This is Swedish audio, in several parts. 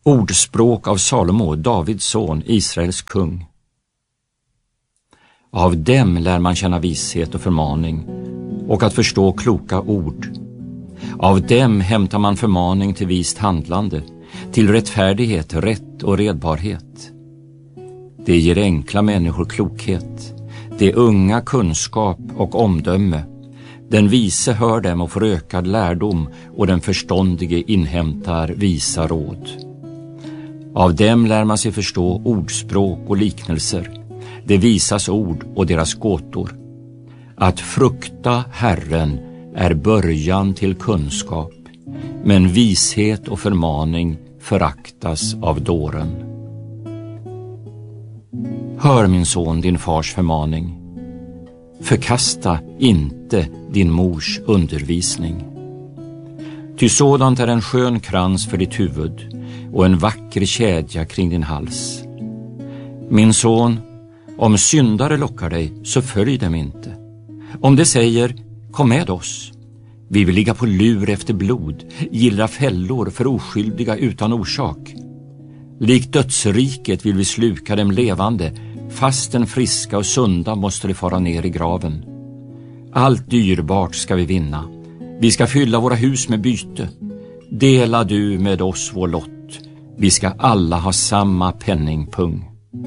Ordspråk av Salomo, Davids son, Israels kung. Av dem lär man känna vishet och förmaning och att förstå kloka ord. Av dem hämtar man förmaning till vist handlande, till rättfärdighet, rätt och redbarhet. Det ger enkla människor klokhet, det unga kunskap och omdöme. Den vise hör dem och får ökad lärdom, och den förståndige inhämtar visa råd. Av dem lär man sig förstå ordspråk och liknelser, det visas ord och deras gåtor. Att frukta Herren är början till kunskap, men vishet och förmaning föraktas av dåren. Hör, min son, din fars förmaning. Förkasta inte din mors undervisning. Ty sådant är en skön krans för ditt huvud och en vacker kedja kring din hals. Min son, om syndare lockar dig, så följ dem inte. Om de säger, kom med oss. Vi vill ligga på lur efter blod, gillra fällor för oskyldiga utan orsak. Likt dödsriket vill vi sluka dem levande, fastän friska och sunda måste de fara ner i graven. Allt dyrbart ska vi vinna. Vi ska fylla våra hus med byte. Dela du med oss vår lott. Vi ska alla ha samma penningpung.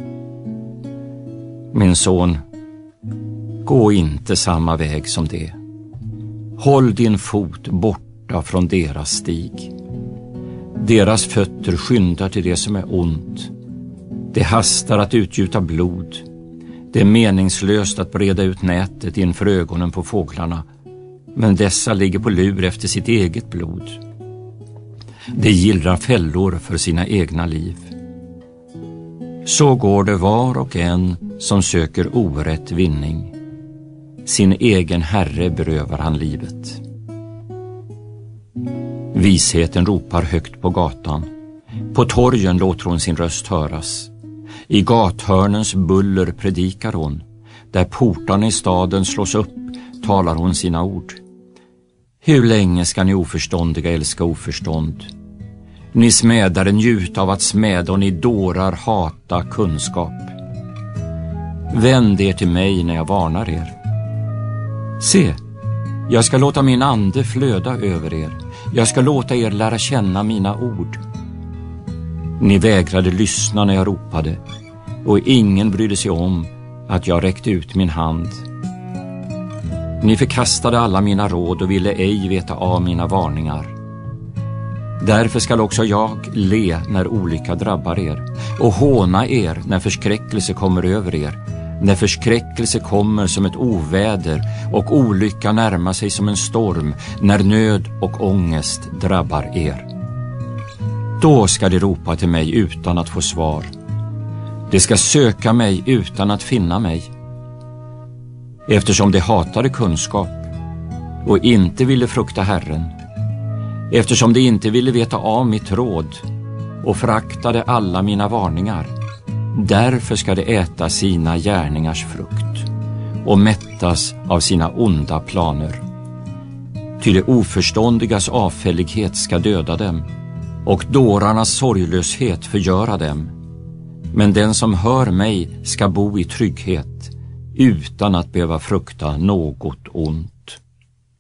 Min son, gå inte samma väg som det. Håll din fot borta från deras stig. Deras fötter skyndar till det som är ont. Det hastar att utgjuta blod. Det är meningslöst att breda ut nätet inför ögonen på fåglarna, men dessa ligger på lur efter sitt eget blod. De gillrar fällor för sina egna liv. Så går det var och en som söker orätt vinning. Sin egen herre berövar han livet. Visheten ropar högt på gatan. På torgen låter hon sin röst höras. I gathörnens buller predikar hon. Där portarna i staden slås upp talar hon sina ord. Hur länge ska ni oförståndiga älska oförstånd? Ni smädare njuta av att smäda, och ni dårar hata kunskap. Vänd er till mig när jag varnar er. Se, jag ska låta min ande flöda över er. Jag ska låta er lära känna mina ord. Ni vägrade lyssna när jag ropade, och ingen brydde sig om att jag räckte ut min hand. Ni förkastade alla mina råd och ville ej veta av mina varningar. Därför skall också jag le när olycka drabbar er och håna er när förskräckelse kommer över er, när förskräckelse kommer som ett oväder och olycka närmar sig som en storm, när nöd och ångest drabbar er. Då ska de ropa till mig utan att få svar. De ska söka mig utan att finna mig. Eftersom de hatade kunskap och inte ville frukta Herren, eftersom de inte ville veta av mitt råd och föraktade alla mina varningar, därför ska de äta sina gärningars frukt och mättas av sina onda planer. Ty det oförståndigas avfällighet ska döda dem och dårarnas sorglöshet förgöra dem. Men den som hör mig ska bo i trygghet utan att behöva frukta något ont.